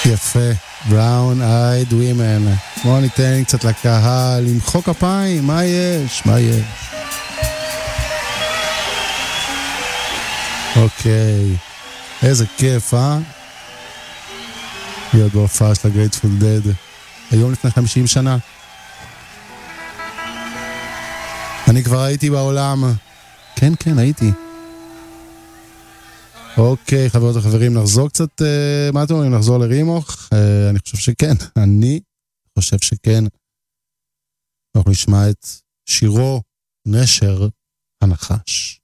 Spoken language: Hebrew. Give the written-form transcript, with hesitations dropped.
יפה, Brown Eyed Women. בואו ניתן קצת לקהל, למחוא כפיים, מה יש? מה יש? אוקיי, איזה כיף, להיות בהופעה של ה-Grateful Dead, היום לפני 50 שנה. אני כבר הייתי בעולם, כן, הייתי. אוקיי, חברות וחברים, נחזור קצת, מה אתם אומרים? נחזור לרימוך? אני חושב שכן, אנחנו נשמע את שירו נשר הנחש.